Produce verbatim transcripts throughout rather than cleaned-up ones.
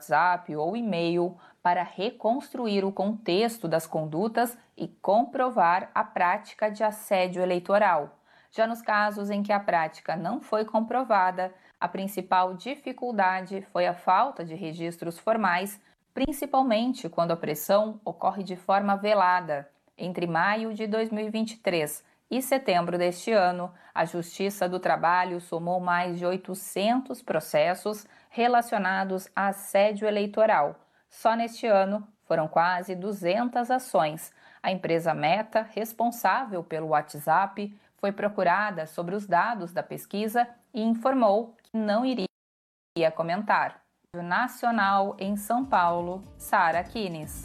WhatsApp ou e-mail para reconstruir o contexto das condutas e comprovar a prática de assédio eleitoral. Já nos casos em que a prática não foi comprovada, a principal dificuldade foi a falta de registros formais, principalmente quando a pressão ocorre de forma velada. Entre maio de dois mil e vinte e três e setembro deste ano, a Justiça do Trabalho somou mais de oitocentos processos relacionados a assédio eleitoral. Só neste ano, foram quase duzentas ações. A empresa Meta, responsável pelo WhatsApp, foi procurada sobre os dados da pesquisa e informou que não iria comentar. Nacional em São Paulo, Sara Kines.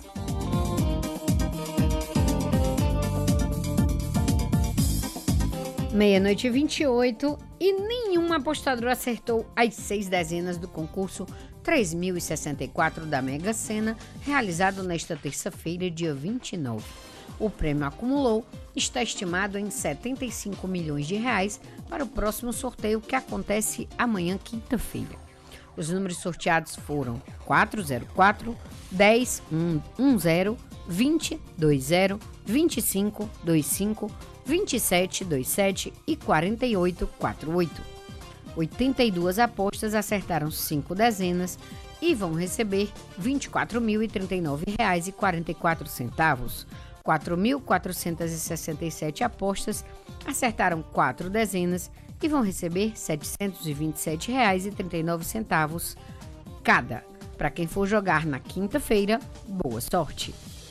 Meia-noite e vinte e oito e nenhum apostador acertou as seis dezenas do concurso três mil e sessenta e quatro da Mega Sena, realizado nesta terça-feira, dia vinte e nove. O prêmio acumulou está estimado em setenta e cinco milhões de reais para o próximo sorteio que acontece amanhã, quinta-feira. Os números sorteados foram quatro zero quatro, dez, dez, vinte, vinte, vinte e cinco, vinte e cinco, vinte e sete, vinte e sete e quarenta e oito, quarenta e oito. oitenta e duas apostas acertaram cinco dezenas e vão receber vinte e quatro mil e trinta e nove reais e quarenta e quatro centavos. quatro mil quatrocentas e sessenta e sete apostas acertaram quatro dezenas e vão receber setecentos e vinte e sete reais e trinta e nove centavos cada. Para quem for jogar na quinta-feira, boa sorte.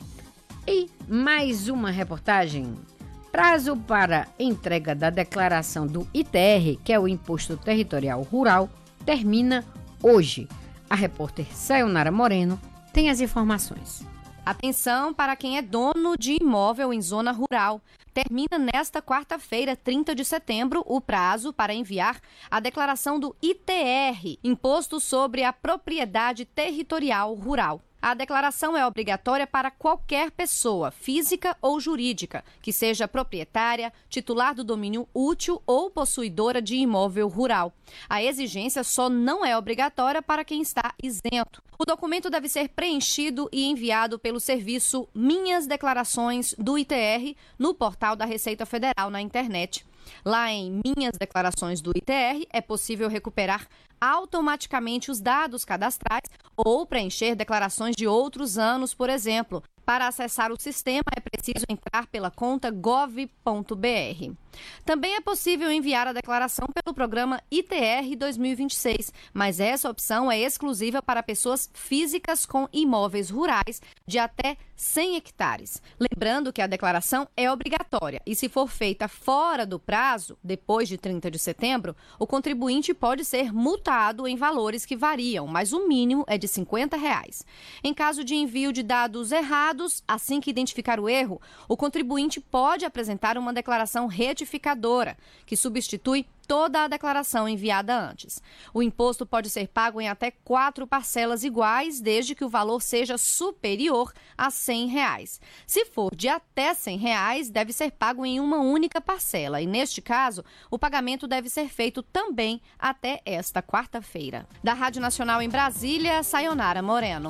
E mais uma reportagem. Prazo para entrega da declaração do I T R, que é o Imposto Territorial Rural, termina hoje. A repórter Sayonara Moreno tem as informações. Atenção para quem é dono de imóvel em zona rural. Termina nesta quarta-feira, trinta de setembro, o prazo para enviar a declaração do I T R, Imposto sobre a Propriedade Territorial Rural. A declaração é obrigatória para qualquer pessoa, física ou jurídica, que seja proprietária, titular do domínio útil ou possuidora de imóvel rural. A exigência só não é obrigatória para quem está isento. O documento deve ser preenchido e enviado pelo serviço Minhas Declarações do I T R no portal da Receita Federal na internet. Lá em Minhas Declarações do I T R é possível recuperar automaticamente os dados cadastrais ou preencher declarações de outros anos, por exemplo. Para acessar o sistema é preciso entrar pela conta gov ponto br. Também é possível enviar a declaração pelo programa I T R dois mil e vinte e seis, mas essa opção é exclusiva para pessoas físicas com imóveis rurais de até cem hectares. Lembrando que a declaração é obrigatória e, se for feita fora do prazo, depois de trinta de setembro, o contribuinte pode ser multado em valores que variam, mas o mínimo é de cinquenta reais. Em caso de envio de dados errados, assim que identificar o erro, o contribuinte pode apresentar uma declaração retificadora, que substitui toda a declaração enviada antes. O imposto pode ser pago em até quatro parcelas iguais, desde que o valor seja superior a cem reais. Se for de até cem reais, deve ser pago em uma única parcela e, neste caso, o pagamento deve ser feito também até esta quarta-feira. Da Rádio Nacional em Brasília, Sayonara Moreno.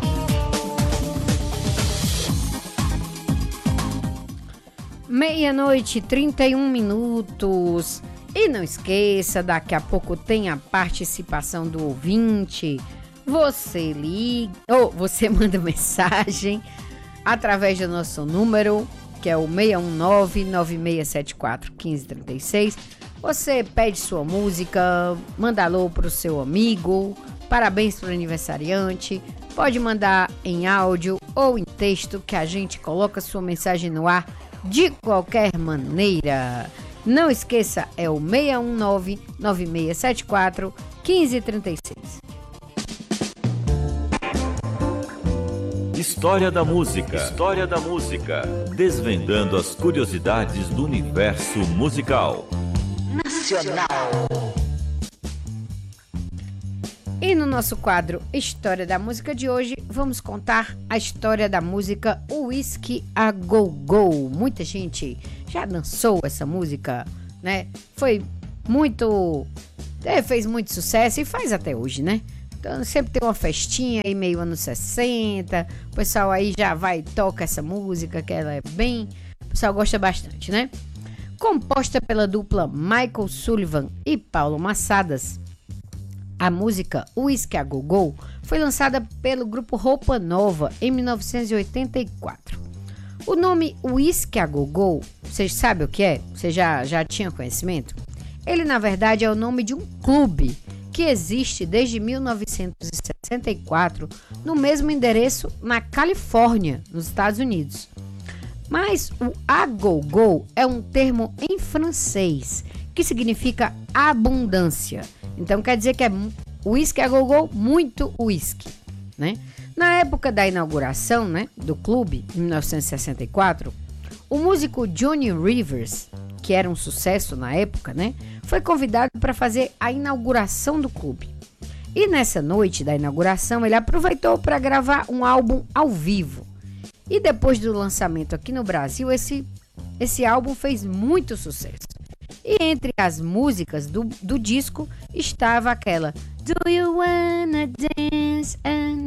Meia-noite, trinta e um minutos. E não esqueça, daqui a pouco tem a participação do ouvinte. Você liga, ou você manda mensagem através do nosso número, que é o seis um nove, nove seis sete quatro, um cinco três seis. Você pede sua música, manda alô para o seu amigo, parabéns para o aniversariante. Pode mandar em áudio ou em texto, que a gente coloca sua mensagem no ar de qualquer maneira. Não esqueça, é o seis um nove, nove seis sete quatro, um cinco três seis. História da música. História da música. Desvendando as curiosidades do universo musical. Nacional. E no nosso quadro História da Música de hoje, vamos contar a história da música Whisky a Go Go. Muita gente já dançou essa música, né? Foi muito... É, fez muito sucesso e faz até hoje, né? Então sempre tem uma festinha aí meio anos sessenta, o pessoal aí já vai e toca essa música, que ela é bem... O pessoal gosta bastante, né? Composta pela dupla Michael Sullivan e Paulo Massadas, a música Whisky a Go Go foi lançada pelo grupo Roupa Nova em mil novecentos e oitenta e quatro. O nome Whisky a Go Go, você sabe o que é? Você já, já tinha conhecimento? Ele, na verdade, é o nome de um clube que existe desde mil novecentos e sessenta e quatro no mesmo endereço na Califórnia, nos Estados Unidos. Mas o a go go é um termo em francês que significa abundância. Então quer dizer que é whisky a go go, muito whisky, né? Na época da inauguração, né, do clube, em mil novecentos e sessenta e quatro, o músico Johnny Rivers, que era um sucesso na época, né, foi convidado para fazer a inauguração do clube. E nessa noite da inauguração, ele aproveitou para gravar um álbum ao vivo. E depois do lançamento aqui no Brasil, esse, esse álbum fez muito sucesso. E entre as músicas do, do disco estava aquela Do You Wanna Dance?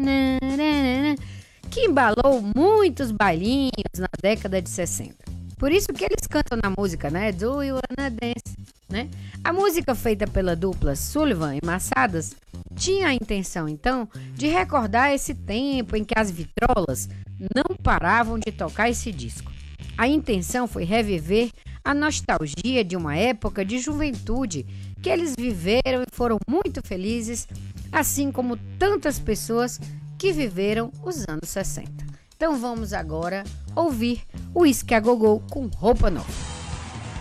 Que embalou muitos bailinhos na década de sessenta. Por isso que eles cantam na música, né? Do You Wanna Dance? Né? A música feita pela dupla Sullivan e Massadas tinha a intenção, então, de recordar esse tempo em que as vitrolas não paravam de tocar esse disco. A intenção foi reviver a nostalgia de uma época de juventude que eles viveram e foram muito felizes, assim como tantas pessoas que viveram os anos sessenta. Então vamos agora ouvir o Whisky a Go Go com Roupa Nova.